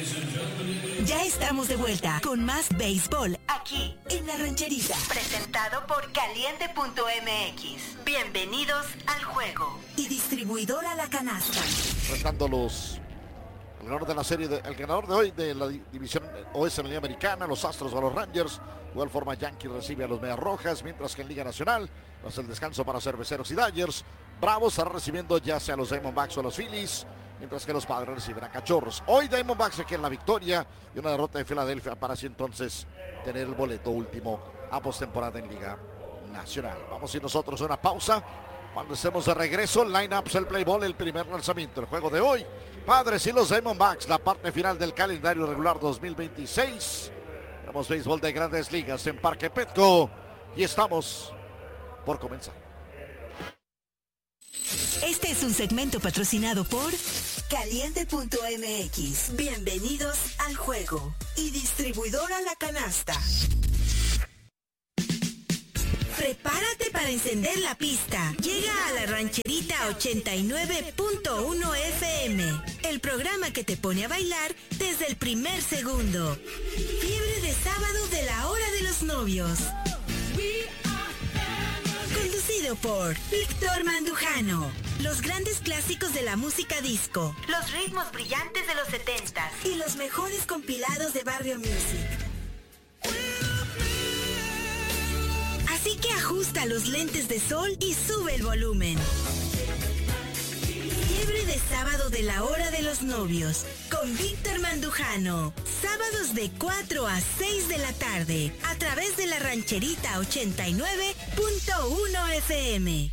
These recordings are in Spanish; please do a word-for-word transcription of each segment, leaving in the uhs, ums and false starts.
Ya estamos de vuelta con más béisbol aquí en La Rancherita. Presentado por Caliente punto M X. Bienvenidos al juego. Y distribuidora La Canasta. Restando los... El ganador de la serie, de, el ganador de hoy de la división Oeste de la Liga Americana, los Astros a los Rangers. De igual forma, Yankees recibe a los Medias Rojas, mientras que en Liga Nacional, tras el descanso para Cerveceros y Dodgers, Bravos estará recibiendo ya sea a los Diamondbacks o a los Phillies, mientras que los Padres reciben a Cachorros. Hoy Diamondbacks se queda en la victoria y una derrota de Filadelfia para así entonces tener el boleto último a postemporada en Liga Nacional. Vamos a ir nosotros a una pausa. Cuando estemos de regreso, line-ups, el play ball, el primer lanzamiento, el juego de hoy. Padres y los Diamondbacks, la parte final del calendario regular dos mil veintiséis. Tenemos béisbol de Grandes Ligas en Parque Petco y estamos por comenzar. Este es un segmento patrocinado por Caliente punto M X. Bienvenidos al juego. Y distribuidora La Canasta. Prepárate para encender la pista. Llega a La Rancherita ochenta y nueve punto uno F M. El programa que te pone a bailar desde el primer segundo. Fiebre de sábado de la hora de los novios. Conducido por Víctor Mandujano. Los grandes clásicos de la música disco. Los ritmos brillantes de los setentas. Y los mejores compilados de Barrio Music. Así que ajusta los lentes de sol y sube el volumen. Fiebre de sábado de la hora de los novios. Con Víctor Mandujano. Sábados de cuatro a seis de la tarde. A través de La Rancherita ochenta y nueve punto uno F M.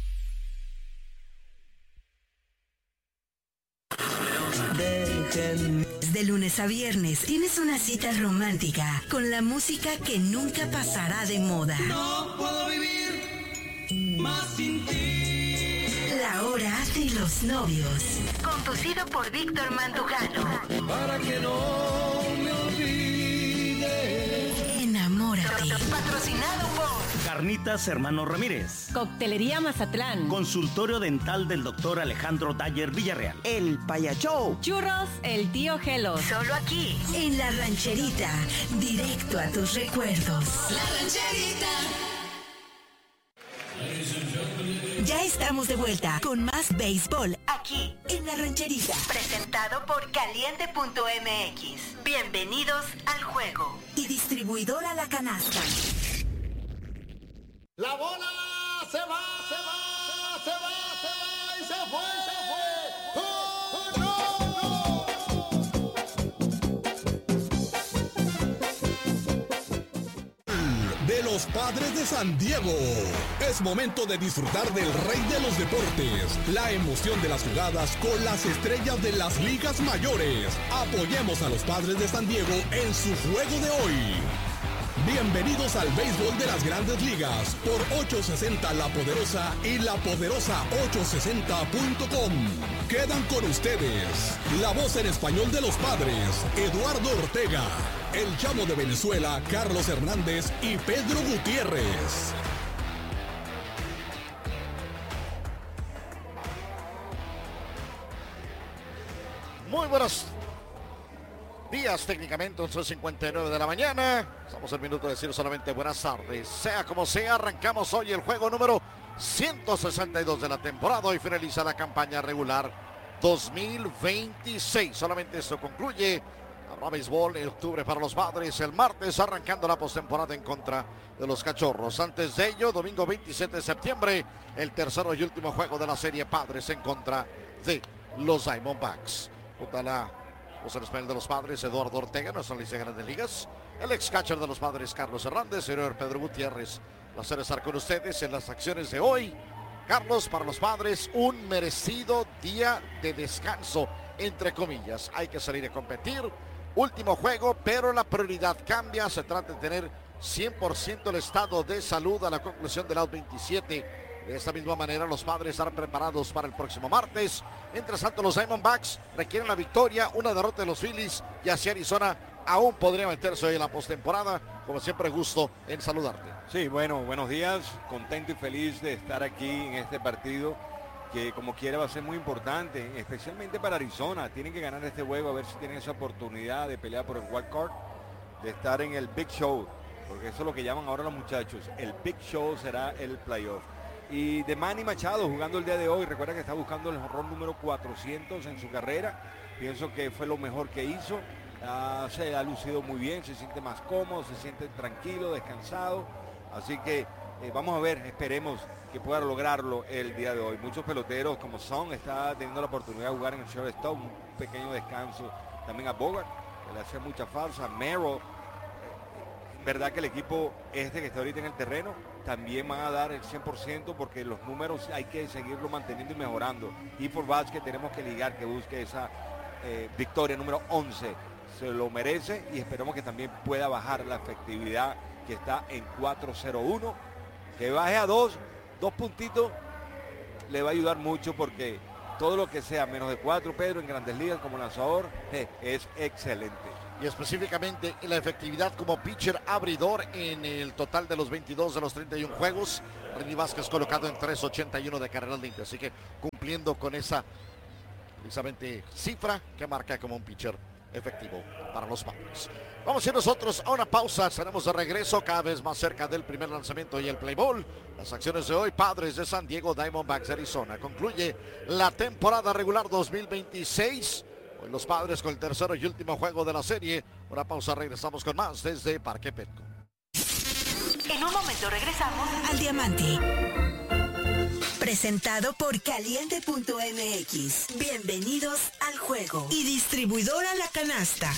De lunes a viernes tienes una cita romántica con la música que nunca pasará de moda. No puedo vivir más sin ti. La hora de los novios. Conducido por Víctor Mandujano. Para que no me olvide. Enamórate. Patrocinado por Carnitas Hermano Ramírez. Coctelería Mazatlán. Consultorio dental del doctor Alejandro Dayer Villarreal. El Payachou. Churros El Tío Gelo. Solo aquí, en La Rancherita. Directo a tus recuerdos. La Rancherita. Ya estamos de vuelta con más béisbol aquí en La Rancherita. Presentado por Caliente punto M X. Bienvenidos al juego. Y distribuidora La Canasta. La bola se va, se va, se va, se va y se fue, se fue. ¡Oh, no, no! De los Padres de San Diego. Es momento de disfrutar del rey de los deportes. La emoción de las jugadas con las estrellas de las ligas mayores. Apoyemos a los Padres de San Diego en su juego de hoy. Bienvenidos al béisbol de las Grandes Ligas por ochocientos sesenta La Poderosa y la poderosa ochocientos sesenta punto com. Quedan con ustedes la voz en español de los Padres, Eduardo Ortega, el chamo de Venezuela, Carlos Hernández y Pedro Gutiérrez. Muy buenos días, técnicamente once cincuenta y nueve de la mañana. Estamos en minuto de decir solamente buenas tardes. Sea como sea, arrancamos hoy el juego número ciento sesenta y dos de la temporada y finaliza la campaña regular dos mil veintiséis. Solamente esto concluye. Habrá béisbol en octubre para los Padres el martes, arrancando la postemporada en contra de los Cachorros. Antes de ello, domingo veintisiete de septiembre, el tercero y último juego de la serie Padres en contra de los Diamondbacks. Junto a la voz en español de los Padres, Eduardo Ortega, nuestro analista de Grandes Ligas. El ex catcher de los Padres, Carlos Hernández, señor Pedro Gutiérrez. Placer estar con ustedes en las acciones de hoy. Carlos, para los Padres, un merecido día de descanso, entre comillas. Hay que salir a competir. Último juego, pero la prioridad cambia. Se trata de tener cien por ciento el estado de salud a la conclusión del out veintisiete. De esta misma manera, los Padres estarán preparados para el próximo martes. Mientras tanto, los Diamondbacks requieren la victoria, una derrota de los Phillies y hacia Arizona aún podría meterse hoy en la postemporada. Como siempre, gusto en saludarte. Sí, bueno, buenos días. Contento y feliz de estar aquí en este partido que como quiera va a ser muy importante, especialmente para Arizona. Tienen que ganar este juego a ver si tienen esa oportunidad de pelear por el wild card, de estar en el Big Show, porque eso es lo que llaman ahora los muchachos. El Big Show será el playoff. Y de Manny Machado jugando el día de hoy, recuerda que está buscando el jonrón número cuatrocientos en su carrera. Pienso que fue lo mejor que hizo. Uh, se ha lucido muy bien, se siente más cómodo, se siente tranquilo, descansado. Así que eh, vamos a ver, esperemos que pueda lograrlo el día de hoy. Muchos peloteros como Son está teniendo la oportunidad de jugar en el shortstop, un pequeño descanso. También a Bogart, que le hace mucha falsa, a Merrill. Verdad que el equipo este que está ahorita en el terreno también va a dar el cien por ciento, porque los números hay que seguirlo manteniendo y mejorando. Y por Vázquez tenemos que ligar, que busque esa eh, victoria número once. Se lo merece y esperemos que también pueda bajar la efectividad, que está en cuatro cero uno. Que baje a dos, dos puntitos, le va a ayudar mucho, porque todo lo que sea menos de cuatro, Pedro, en Grandes Ligas como lanzador, eh, es excelente. Y específicamente la efectividad como pitcher abridor en el total de los veintidós de los treinta y uno juegos. Randy Vázquez colocado en tres ochenta y uno de carreras limpias, así que cumpliendo con esa precisamente cifra que marca como un pitcher efectivo para los Padres. Vamos a ir nosotros a una pausa, estaremos de regreso cada vez más cerca del primer lanzamiento y el play ball. Las acciones de hoy: Padres de San Diego, Diamondbacks de Arizona. Concluye la temporada regular dos mil veintiséis. Hoy los Padres con el tercero y último juego de la serie. Una pausa, regresamos con más desde Parque Petco. En un momento regresamos al Diamante. Presentado por Caliente punto M X. Bienvenidos al juego. Y distribuidora La Canasta.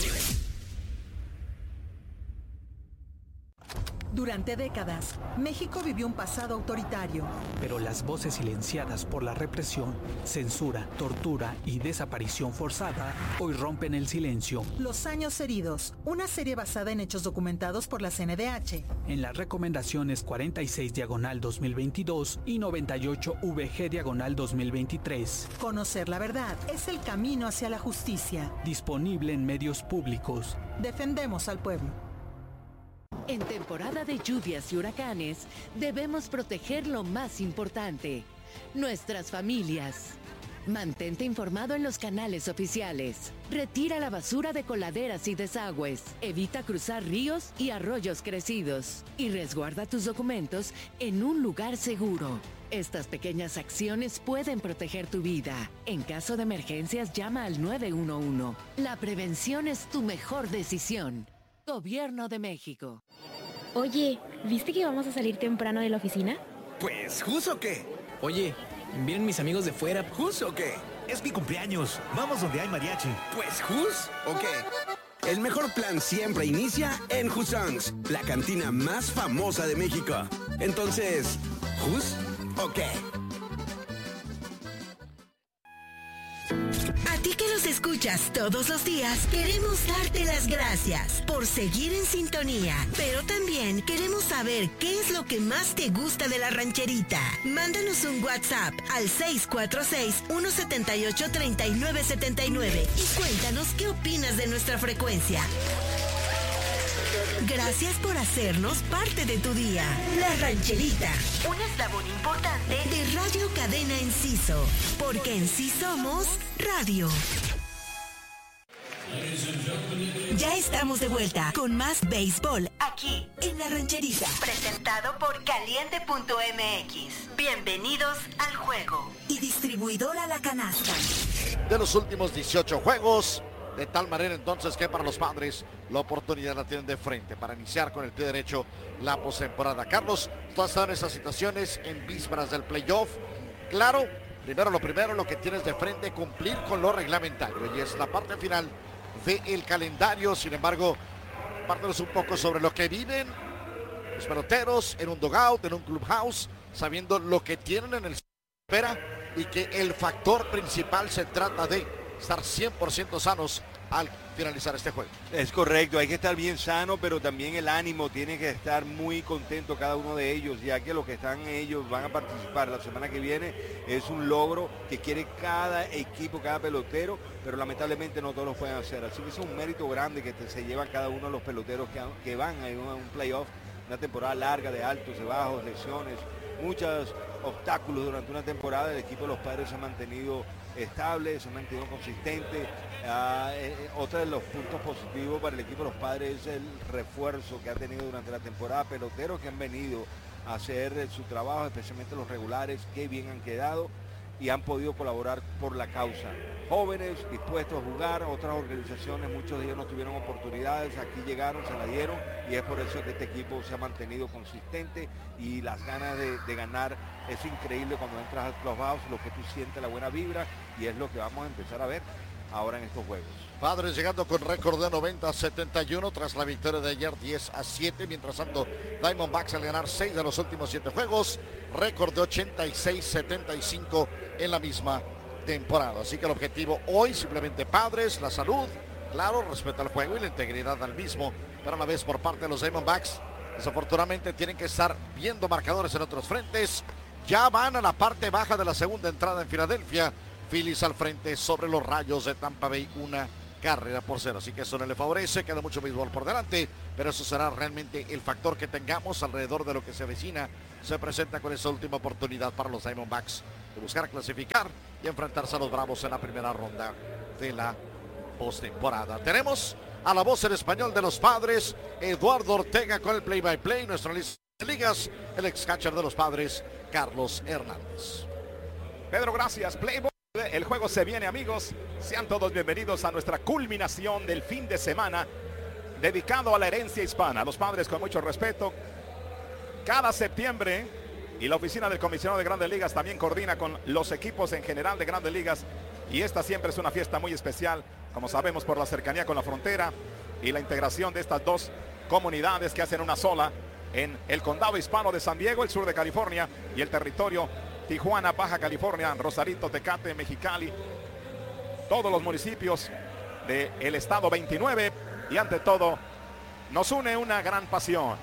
Durante décadas, México vivió un pasado autoritario. Pero las voces silenciadas por la represión, censura, tortura y desaparición forzada hoy rompen el silencio. Los años heridos, una serie basada en hechos documentados por la C N D H. En las recomendaciones cuarenta y seis diagonal dos mil veintidós y noventa y ocho V G diagonal dos mil veintitrés. Conocer la verdad es el camino hacia la justicia. Disponible en medios públicos. Defendemos al pueblo. En temporada de lluvias y huracanes, debemos proteger lo más importante, nuestras familias. Mantente informado en los canales oficiales. Retira la basura de coladeras y desagües. Evita cruzar ríos y arroyos crecidos. Y resguarda tus documentos en un lugar seguro. Estas pequeñas acciones pueden proteger tu vida. En caso de emergencias, llama al nueve uno uno. La prevención es tu mejor decisión. Gobierno de México. Oye, ¿viste que vamos a salir temprano de la oficina? Pues, ¿jus o qué? Oye, ¿vienen mis amigos de fuera? ¿Jus o qué? Es mi cumpleaños. Vamos donde hay mariachi. Pues, ¿jus o qué? El mejor plan siempre inicia en Jusongs, la cantina más famosa de México. Entonces, ¿jus o qué? A ti que nos escuchas todos los días, queremos darte las gracias por seguir en sintonía, pero también queremos saber qué es lo que más te gusta de La Rancherita. Mándanos un WhatsApp al seis cuatro seis, uno siete ocho, tres nueve siete nueve y cuéntanos qué opinas de nuestra frecuencia. Gracias por hacernos parte de tu día. La Rancherita, un eslabón importante de Radio Cadena Enciso, porque en sí somos radio. Ya estamos de vuelta con más béisbol aquí en La Rancherita, presentado por Caliente punto M X. Bienvenidos al juego. Y distribuidora La Canasta. De los últimos dieciocho juegos, de tal manera entonces que para los Padres la oportunidad la tienen de frente para iniciar con el pie derecho la postemporada. Carlos, tú has estado en esas situaciones en vísperas del playoff. Claro, primero lo primero, lo que tienes de frente, cumplir con lo reglamentario, y es la parte final del calendario. Sin embargo, pártenos un poco sobre lo que viven los peloteros en un dugout, en un clubhouse, sabiendo lo que tienen en el espera y que el factor principal se trata de estar cien por ciento sanos al finalizar este juego. Es correcto, hay que estar bien sano, pero también el ánimo tiene que estar muy contento cada uno de ellos, ya que los que están ellos van a participar la semana que viene. Es un logro que quiere cada equipo, cada pelotero, pero lamentablemente no todos lo pueden hacer. Así que es un mérito grande que te, se llevan cada uno de los peloteros que, que van a un playoff, una temporada larga de altos, de bajos, lesiones, muchas obstáculos durante una temporada, el equipo de los Padres se ha mantenido estable, se ha mantenido consistente. Uh, eh, otro de los puntos positivos para el equipo de los Padres es el refuerzo que ha tenido durante la temporada, peloteros que han venido a hacer eh, su trabajo, especialmente los regulares, que bien han quedado y han podido colaborar por la causa. Jóvenes dispuestos a jugar, otras organizaciones, muchos de ellos no tuvieron oportunidades, aquí llegaron, se la dieron, y es por eso que este equipo se ha mantenido consistente, y las ganas de, de ganar es increíble cuando entras al clubhouse, lo que tú sientes, la buena vibra, y es lo que vamos a empezar a ver ahora en estos juegos. Padres llegando con récord de noventa a setenta y uno tras la victoria de ayer diez a siete, mientras tanto Diamondbacks al ganar seis de los últimos siete juegos, récord de ochenta y seis a setenta y cinco en la misma temporada. Así que el objetivo hoy simplemente Padres, la salud, claro, respeto al juego y la integridad al mismo, pero a la vez por parte de los Diamondbacks, desafortunadamente tienen que estar viendo marcadores en otros frentes. Ya van a la parte baja de la segunda entrada en Filadelfia. Phillies al frente sobre los Rayos de Tampa Bay, una carrera por cero, así que eso no le favorece, queda mucho béisbol por delante, pero eso será realmente el factor que tengamos alrededor de lo que se avecina, se presenta con esa última oportunidad para los Diamondbacks de buscar clasificar y enfrentarse a los Bravos en la primera ronda de la postemporada. Tenemos a la voz en español de los Padres, Eduardo Ortega con el play-by-play, nuestro lista de ligas, el ex catcher de los Padres, Carlos Hernández. Pedro, gracias. Playboy. El juego se viene, amigos. Sean todos bienvenidos a nuestra culminación del fin de semana dedicado a la herencia hispana. Los Padres, con mucho respeto, cada septiembre, y la oficina del comisionado de Grandes Ligas también coordina con los equipos en general de Grandes Ligas, y esta siempre es una fiesta muy especial, como sabemos, por la cercanía con la frontera y la integración de estas dos comunidades que hacen una sola en el condado hispano de San Diego, el sur de California, y el territorio Tijuana, Baja California, Rosarito, Tecate, Mexicali, todos los municipios del estado veintinueve, y ante todo nos une una gran pasión,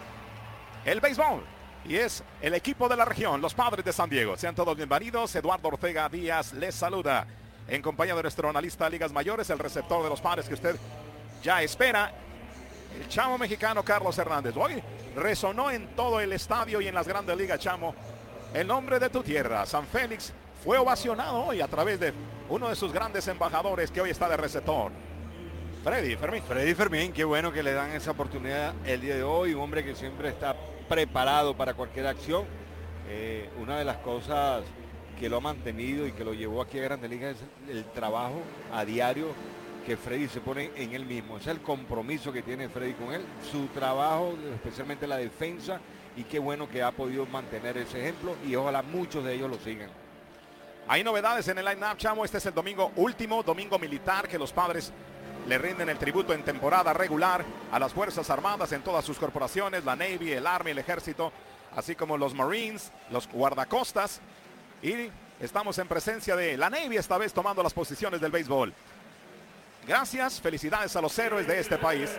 el béisbol, y es el equipo de la región, los Padres de San Diego. Sean todos bienvenidos. Eduardo Ortega Díaz les saluda en compañía de nuestro analista de ligas mayores, el receptor de los Padres que usted ya espera, el chamo mexicano Carlos Hernández. Hoy resonó en todo el estadio y en las Grandes Ligas, chamo, el nombre de tu tierra. San Félix fue ovacionado hoy a través de uno de sus grandes embajadores que hoy está de receptor, Freddy Fermín. Freddy Fermín, qué bueno que le dan esa oportunidad el día de hoy, un hombre que siempre está preparado para cualquier acción. Eh, una de las cosas que lo ha mantenido y que lo llevó aquí a Grandes Ligas es el trabajo a diario que Freddy se pone en él mismo. Es el compromiso que tiene Freddy con él, su trabajo, especialmente la defensa, y qué bueno que ha podido mantener ese ejemplo, y ojalá muchos de ellos lo sigan. Hay novedades en el line-up, chamo. Este es el domingo último, domingo militar, que los Padres le rinden el tributo en temporada regular a las Fuerzas Armadas en todas sus corporaciones, la Navy, el Army, el Ejército, así como los Marines, los guardacostas, y estamos en presencia de la Navy esta vez tomando las posiciones del béisbol. Gracias, felicidades a los héroes de este país.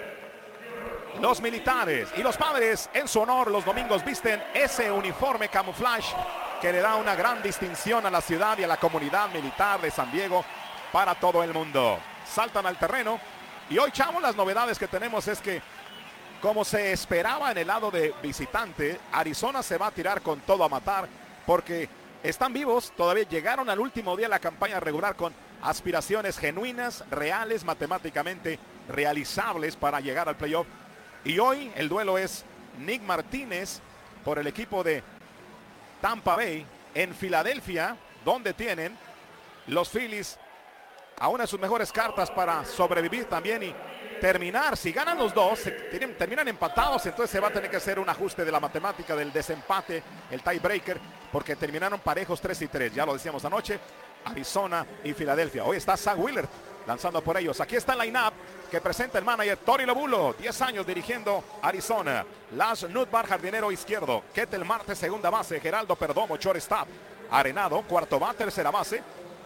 Los militares y los Padres, en su honor, los domingos visten ese uniforme camuflaje que le da una gran distinción a la ciudad y a la comunidad militar de San Diego para todo el mundo. Saltan al terreno, y hoy, chamo, las novedades que tenemos es que, como se esperaba en el lado de visitante, Arizona se va a tirar con todo a matar, porque están vivos, todavía llegaron al último día de la campaña regular con aspiraciones genuinas, reales, matemáticamente realizables para llegar al playoff. Y hoy el duelo es Nick Martínez por el equipo de Tampa Bay en Filadelfia, donde tienen los Phillies a una de sus mejores cartas para sobrevivir también y terminar. Si ganan los dos, se tienen, terminan empatados, entonces se va a tener que hacer un ajuste de la matemática del desempate, el tiebreaker, porque terminaron parejos tres y tres. Ya lo decíamos anoche, Arizona y Filadelfia. Hoy está Zach Wheeler lanzando por ellos. Aquí está el line-up que presenta el manager Tony Lobulo, diez años dirigiendo Arizona. Lars Nootbaar, jardinero izquierdo. Ketel Marte, segunda base. Geraldo Perdomo, shortstop. Arenado, cuarto bate, tercera base.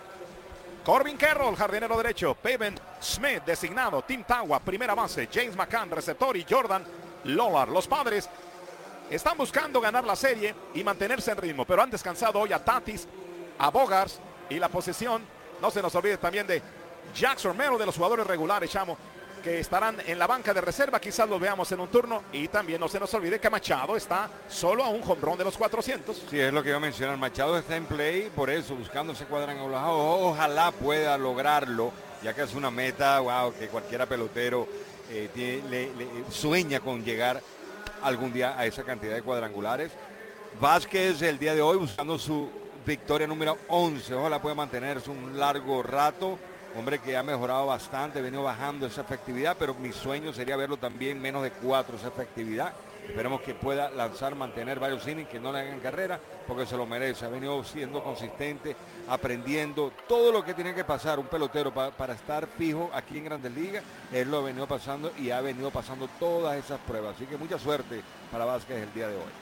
Corbin Carroll, jardinero derecho. Pavin Smith, designado. Tim Tawa, primera base. James McCann, receptor. Y Jordan Lollar. Los Padres están buscando ganar la serie y mantenerse en ritmo, pero han descansado hoy a Tatis, a Bogaerts, y la posición, no se nos olvide también de Jackson Romero, de los jugadores regulares, chamo. que estarán en la banca de reserva, quizás los veamos en un turno. Y también no se nos olvide que Machado está solo a un jonrón de los cuatrocientos. Sí, es lo que iba a mencionar. Machado está en play, por eso, buscando ese cuadrangular. Ojalá pueda lograrlo, ya que es una meta, wow, que cualquiera pelotero eh, tiene, le, le, sueña con llegar algún día a esa cantidad de cuadrangulares. Vázquez el día de hoy buscando su victoria número once. Ojalá pueda mantenerse un largo rato. Hombre que ha mejorado bastante, ha venido bajando esa efectividad, pero mi sueño sería verlo también menos de cuatro esa efectividad. Esperemos que pueda lanzar, mantener varios innings, que no le hagan carrera, porque se lo merece. Ha venido siendo consistente, aprendiendo todo lo que tiene que pasar un pelotero pa, para estar fijo aquí en Grandes Ligas. Él lo ha venido pasando y ha venido pasando todas esas pruebas. Así que mucha suerte para Vázquez el día de hoy.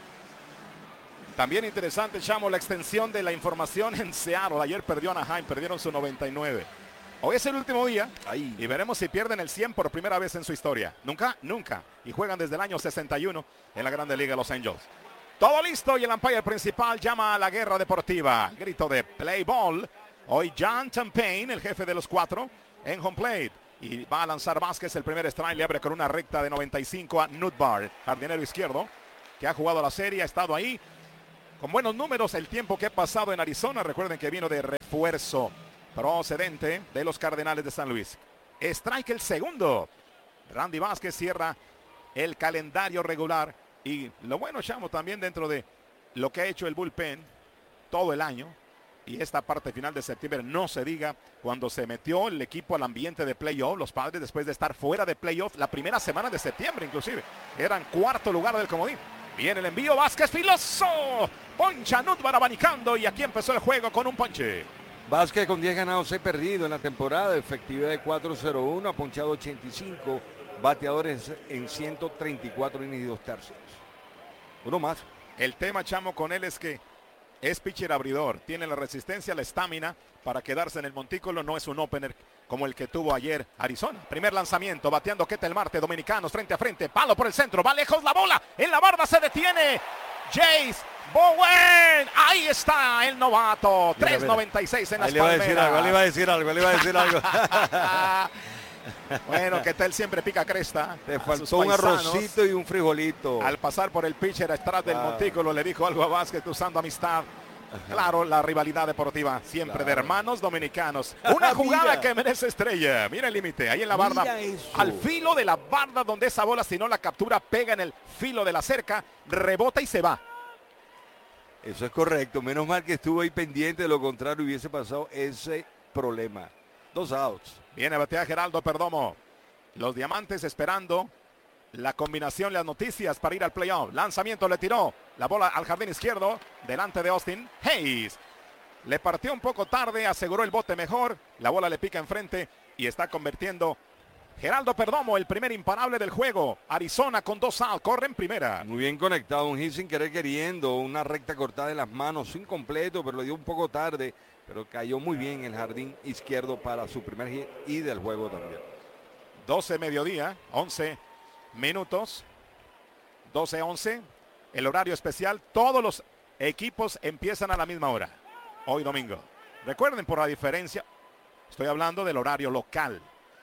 También interesante, Chamo, la extensión de la información en Seattle. Ayer perdió Anaheim, perdieron su noventa y nueve. Hoy es el último día. Ay. Y veremos si pierden el cien por primera vez en su historia. Nunca, nunca. Y juegan desde el año sesenta y uno en la Grande Liga de Los Angels. Todo listo y el umpire principal llama a la guerra deportiva. Grito de play ball. Hoy John Champagne, el jefe de los cuatro, en home plate. Y va a lanzar Vázquez el primer strike. Le abre con una recta de noventa y cinco a Nutbar, jardinero izquierdo, que ha jugado la serie, ha estado ahí con buenos números el tiempo que ha pasado en Arizona. Recuerden que vino de refuerzo procedente de los Cardenales de San Luis. Strike el segundo. Randy Vázquez cierra el calendario regular. Y lo bueno, Chamo, también dentro de lo que ha hecho el bullpen todo el año y esta parte final de septiembre, no se diga cuando se metió el equipo al ambiente de playoff, los Padres, después de estar fuera de playoff la primera semana de septiembre inclusive. Eran cuarto lugar del comodín. Viene el envío, Vázquez filoso. Poncha Nutbar abanicando y aquí empezó el juego con un ponche. Vázquez con diez ganados, seis perdidos en la temporada, efectividad de cuatro cero uno, ha ponchado ochenta y cinco bateadores en ciento treinta y cuatro innings y dos tercios. Uno más. El tema, Chamo, con él es que es pitcher abridor, tiene la resistencia, la estamina para quedarse en el montículo, no es un opener como el que tuvo ayer Arizona. Primer lanzamiento, bateando Ketel Marte, dominicanos frente a frente, palo por el centro, va lejos la bola, en la barda se detiene Jace Bowen, ahí está el novato, tres noventa y seis en las palmeras. Le iba a decir algo, le iba a decir algo, le iba a decir algo. Bueno, Ketel siempre pica cresta. Te faltó un arrocito y un frijolito. Al pasar por el pitcher atrás del ah. montículo le dijo algo a Vázquez usando amistad. Ajá. Claro, la rivalidad deportiva siempre claro. de hermanos dominicanos. Una jugada que merece estrella. Mira el límite, ahí en la barda, al filo de la barda donde esa bola, si no la captura, pega en el filo de la cerca, rebota y se va. Eso es correcto, menos mal que estuvo ahí pendiente, de lo contrario hubiese pasado ese problema. Dos outs. Viene a batear Geraldo Perdomo. Los Diamantes esperando la combinación, las noticias para ir al playoff. Lanzamiento, le tiró la bola al jardín izquierdo, delante de Austin Hayes. Le partió un poco tarde, aseguró el bote mejor. La bola le pica enfrente y está convirtiendo Geraldo Perdomo, el primer imparable del juego. Arizona con dos outs, corre en primera. Muy bien conectado, un hit sin querer queriendo, una recta cortada de las manos, incompleto, pero lo dio un poco tarde, pero cayó muy bien en el jardín izquierdo para su primer hit y del juego también. doce mediodía, once minutos, doce once, el horario especial. Todos los equipos empiezan a la misma hora, hoy domingo. Recuerden, por la diferencia, estoy hablando del horario local.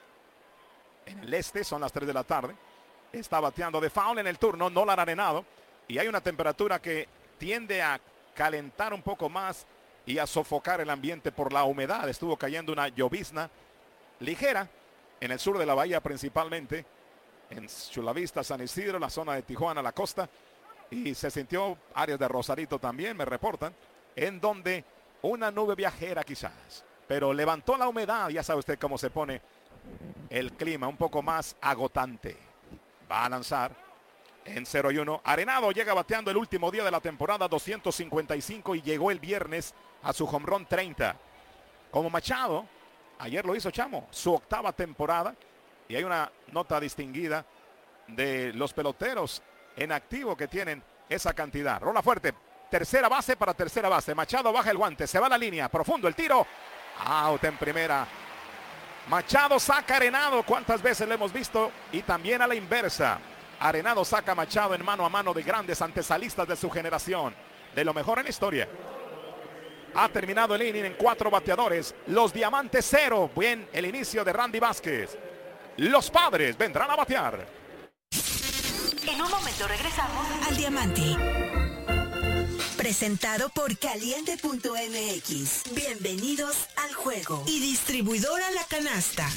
En el este son las tres de la tarde. Está bateando de foul en el turno, Nolan Arenado. Y hay una temperatura que tiende a calentar un poco más y a sofocar el ambiente por la humedad. Estuvo cayendo una llovizna ligera en el sur de la bahía principalmente. En Chulavista, San Isidro, la zona de Tijuana, la costa. Y se sintió áreas de Rosarito también, me reportan. En donde una nube viajera quizás. Pero levantó la humedad, ya sabe usted cómo se pone el clima, un poco más agotante. Va a lanzar en cero y uno. Arenado llega bateando el último día de la temporada, doscientos cincuenta y cinco, y llegó el viernes a su home run treinta. Como Machado, ayer lo hizo, Chamo, su octava temporada. Y hay una nota distinguida de los peloteros en activo que tienen esa cantidad. Rola fuerte, tercera base para tercera base. Machado baja el guante, se va a la línea, profundo el tiro. Out en primera. Machado saca a Arenado, cuántas veces lo hemos visto, y también a la inversa. Arenado saca a Machado en mano a mano de grandes antesalistas de su generación, de lo mejor en la historia. Ha terminado el inning en cuatro bateadores, los Diamantes cero. Bien el inicio de Randy Vázquez. Los Padres vendrán a batear. En un momento regresamos al Diamante. Presentado por Caliente punto M X. Bienvenidos al juego. Y distribuidora La Canasta.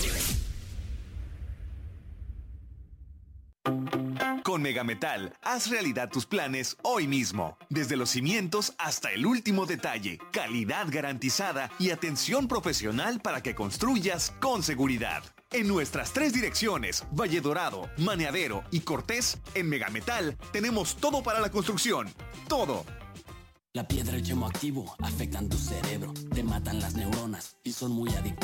Con Megametal, haz realidad tus planes hoy mismo. Desde los cimientos hasta el último detalle. Calidad garantizada y atención profesional para que construyas con seguridad. En nuestras tres direcciones, Valle Dorado, Maneadero y Cortés, en Megametal tenemos todo para la construcción. Todo. La piedra y el chemoactivo afectan tu cerebro, te matan las neuronas y son muy adictivos.